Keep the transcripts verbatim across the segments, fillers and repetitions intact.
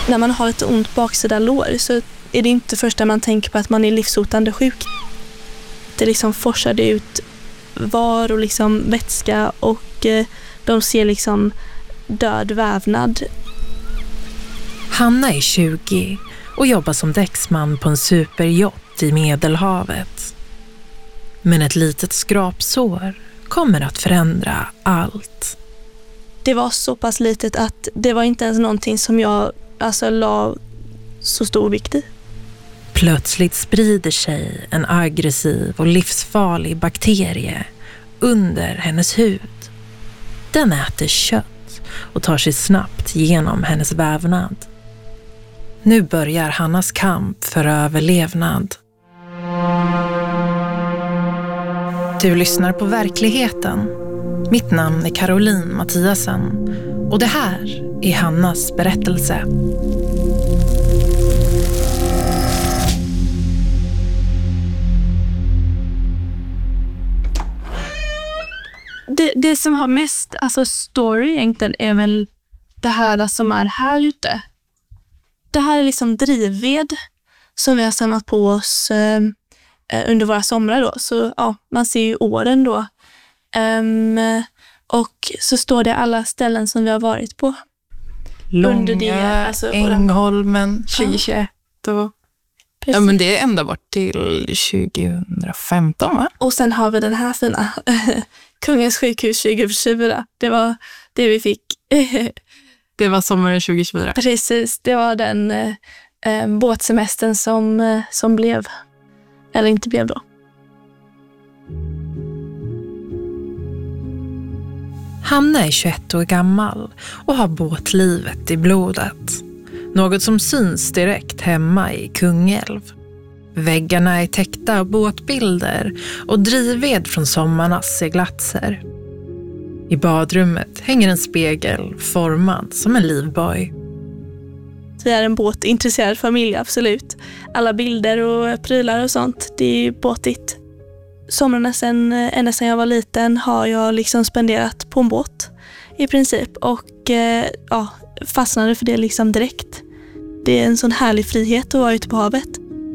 När man har ett ont baksida lår så är det inte första man tänker på att man är livshotande sjuk. Det liksom forsade ut var och liksom vätska och eh, de ser liksom död vävnad. Hanna är tjugo och jobbar som däcksman på en superjott i Medelhavet. Men ett litet skrapsår kommer att förändra allt. Det var så pass litet att det var inte ens någonting som jag alltså la så stor vikt i. Plötsligt sprider sig en aggressiv och livsfarlig bakterie under hennes hud. Den äter kött och tar sig snabbt genom hennes vävnad. Nu börjar Hannas kamp för överlevnad. Du lyssnar på Verkligheten. Mitt namn är Caroline Mattiasen och det här är Hannas berättelse. Det, det som har mest alltså story egentligen är väl det här som är här ute. Det här är liksom drivved som vi har samlat på oss eh, under våra somrar då. Så ja, man ser ju åren då. Um, och så står det alla ställen som vi har varit på. Långa, under det, alltså, Ängholmen, tjugohundratjugoett och... Precis. Ja, men det är ända bort till tjugohundrafemton, va? Och sen har vi den här fina Kungens sjukhus tjugohundratjugofyra. Det var det vi fick. Det var sommaren tjugohundratjugofyra. Precis, det var den eh, båtsemestern som, eh, som blev, eller inte blev då. Hanna är tjugoett år gammal och har båtlivet i blodet. Något som syns direkt hemma i Kungälv. Väggarna är täckta av båtbilder och drivved från sommarnas seglatser. I badrummet hänger en spegel formad som en livboj. Vi är en båtintresserad familj, absolut. Alla bilder och prylar och sånt, det är ju båtigt. Somrarna sen, ända sedan jag var liten har jag liksom spenderat på en båt i princip. Och eh, ja, fastnade för det liksom direkt. Det är en sån härlig frihet att vara ute på havet.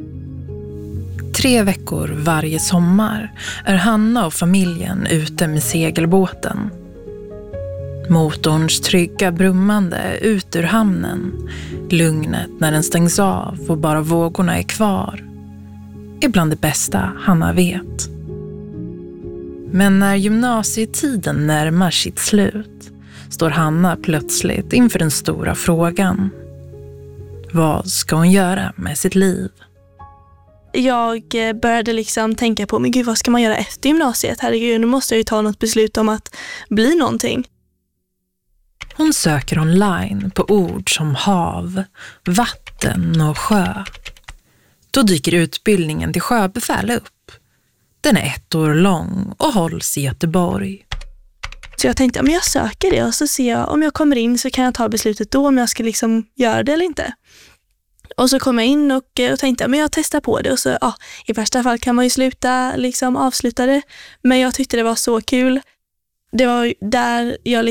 Tre veckor varje sommar är Hanna och familjen ute med segelbåten. Motorns trygga brummande ut ur hamnen. Lugnet när den stängs av och bara vågorna är kvar. Är bland det bästa Hanna vet. Men när gymnasietiden närmar sitt slut står Hanna plötsligt inför den stora frågan. Vad ska hon göra med sitt liv? Jag började liksom tänka på, men gud, vad ska man göra efter gymnasiet? Herregud, nu måste jag ju ta något beslut om att bli någonting. Hon söker online på ord som hav, vatten och sjö. Då dyker utbildningen till sjöbefäl upp. Den är ett år lång och hålls i Göteborg. Så jag tänkte, men jag söker det och så ser jag om jag kommer in så kan jag ta beslutet då om jag ska liksom göra det eller inte. Och så kom jag in och, och tänkte, men jag testar på det och så ja, i värsta fall kan man ju sluta liksom avsluta det. Men jag tyckte det var så kul. Det var där jag